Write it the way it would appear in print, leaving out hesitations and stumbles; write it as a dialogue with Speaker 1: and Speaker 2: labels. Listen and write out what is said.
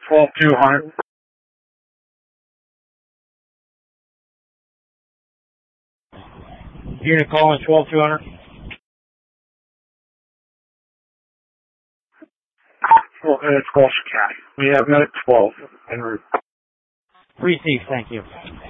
Speaker 1: 12200.
Speaker 2: Unit calling 12200.
Speaker 1: It's Gloucester County. We have Medic 12 en route.
Speaker 2: Received, thank you.